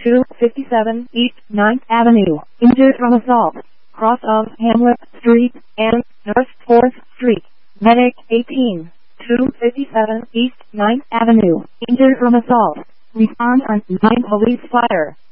257 East 9th Avenue, injured from assault, cross of Hamlet Street and North 4th Street. Medic 18, 257 East 9th Avenue, injured from assault. Respond on 9 police fire.